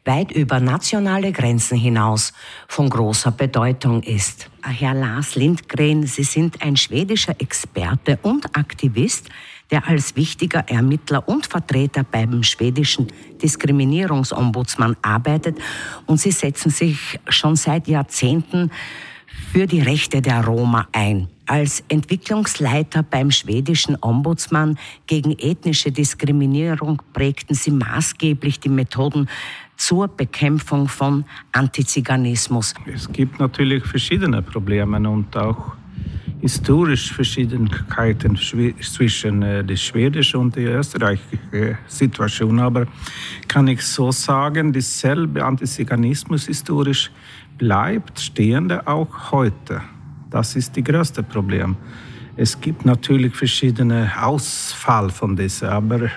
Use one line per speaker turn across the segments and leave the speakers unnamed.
weit über nationale Grenzen hinaus von großer Bedeutung ist. Herr Lars Lindgren, Sie sind ein schwedischer Experte und Aktivist, der als wichtiger Ermittler und Vertreter beim schwedischen Diskriminierungsombudsmann arbeitet. Und Sie setzen sich schon seit Jahrzehnten für die Rechte der Roma ein. Als Entwicklungsleiter beim schwedischen Ombudsmann gegen ethnische Diskriminierung prägten Sie maßgeblich die Methoden zur Bekämpfung von Antiziganismus.
Es gibt natürlich verschiedene Probleme und auch historisch Verschiedenheiten zwischen der schwedischen und der österreichischen Situation. Aber kann ich so sagen, dieselbe Antiziganismus historisch bleibt stehende auch heute. Das ist das größte Problem. Es gibt natürlich verschiedene Ausfall von dieser, aber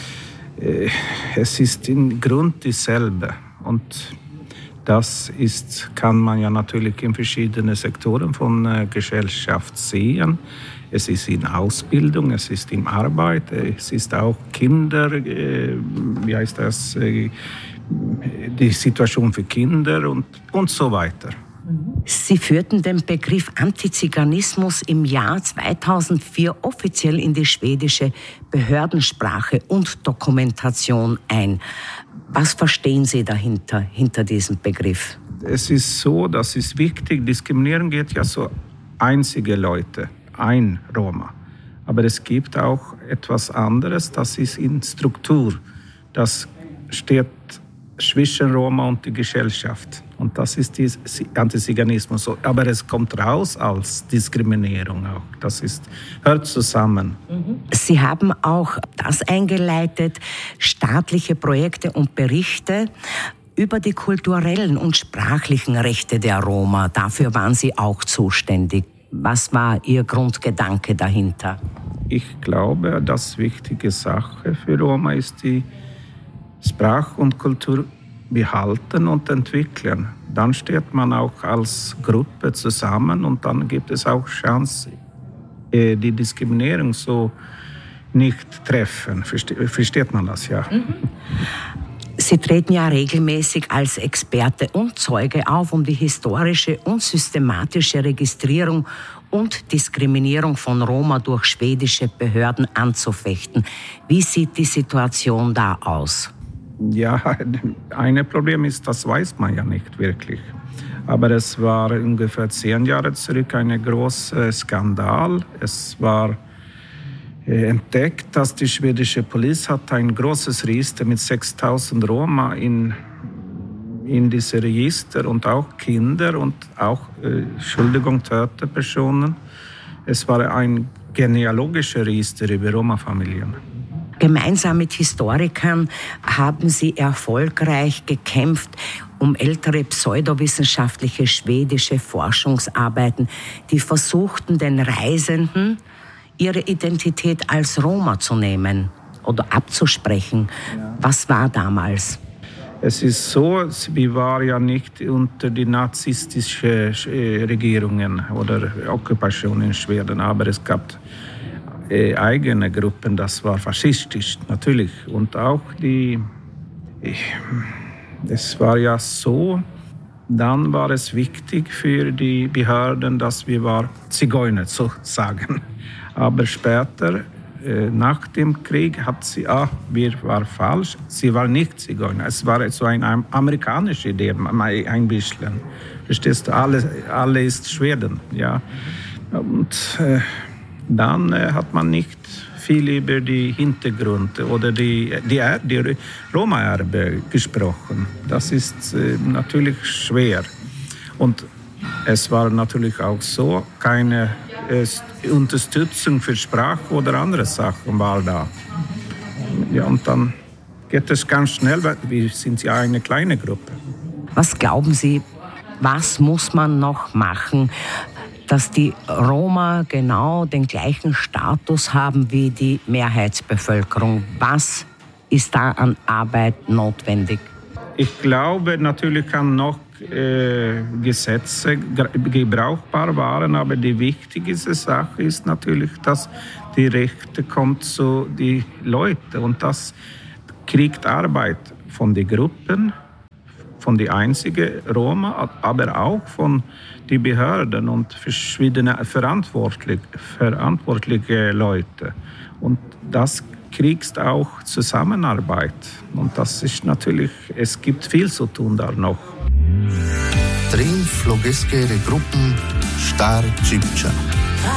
es ist im Grund dieselbe. Und das kann man ja natürlich in verschiedenen Sektoren von Gesellschaft sehen. Es ist in Ausbildung, es ist in Arbeit, es ist auch Kinder, die Situation für Kinder und so weiter.
Sie führten den Begriff Antiziganismus im Jahr 2004 offiziell in die schwedische Behördensprache und Dokumentation ein. Was verstehen Sie dahinter, hinter diesem Begriff?
Es ist so, das ist wichtig, Diskriminierung geht ja so einzige Leute, ein Roma. Aber es gibt auch etwas anderes, das ist in Struktur. Das steht zwischen Roma und der Gesellschaft. Und das ist der Antiziganismus. Aber es kommt raus als Diskriminierung auch. Das hört zusammen.
Sie haben auch das eingeleitet, staatliche Projekte und Berichte über die kulturellen und sprachlichen Rechte der Roma. Dafür waren Sie auch zuständig. Was war Ihr Grundgedanke dahinter?
Ich glaube, dass wichtige Sache für Roma ist die Sprache und Kultur behalten und entwickeln. Dann steht man auch als Gruppe zusammen und dann gibt es auch Chance, die Diskriminierung so nicht treffen. Versteht man das, ja?
Sie treten ja regelmäßig als Experte und Zeuge auf, um die historische und systematische Registrierung und Diskriminierung von Roma durch schwedische Behörden anzufechten. Wie sieht die Situation da aus?
Ja, ein Problem ist, das weiß man ja nicht wirklich. Aber es war ungefähr 10 Jahre zurück ein großer Skandal. Es war entdeckt, dass die schwedische Polizei hat ein großes Register mit 6.000 Roma in diese Register und auch Kinder und auch, tötete Personen. Es war ein genealogisches Register über Roma-Familien.
Gemeinsam mit Historikern haben Sie erfolgreich gekämpft um ältere pseudowissenschaftliche schwedische Forschungsarbeiten, die versuchten, den Reisenden ihre Identität als Roma zu nehmen oder abzusprechen. Ja. Was war damals?
Es ist so, wir waren ja nicht unter die nazistischen Regierungen oder Okkupation in Schweden, aber es gab eigene Gruppen, das war faschistisch natürlich. Und auch es war ja so, dann war es wichtig für die Behörden, dass wir waren Zigeuner sozusagen. Aber später, nach dem Krieg, hat sie, wir waren falsch, sie war nicht Zigeuner. Es war so eine amerikanische Idee, ein bisschen. Verstehst du, alle ist Schweden, ja. Und dann hat man nicht viel über die Hintergründe oder die Roma-Erbe gesprochen. Das ist natürlich schwer. Und es war natürlich auch so, keine Unterstützung für Sprache oder andere Sachen war da. Ja, und dann geht es ganz schnell, weil wir sind ja eine kleine Gruppe.
Was glauben Sie, was muss man noch machen, dass die Roma genau den gleichen Status haben wie die Mehrheitsbevölkerung? Was ist da an Arbeit notwendig?
Ich glaube, natürlich kann noch Gesetze gebrauchbar waren, aber die wichtigste Sache ist natürlich, dass die Rechte kommt zu den Leuten und das kriegt Arbeit von den Gruppen, von den einzigen Roma, aber auch von den Behörden und verschiedene verantwortliche Leute. Und das kriegst auch Zusammenarbeit. Und das ist natürlich, es gibt viel zu tun da noch.
Trin Flogesche Gruppen Star Cipcia.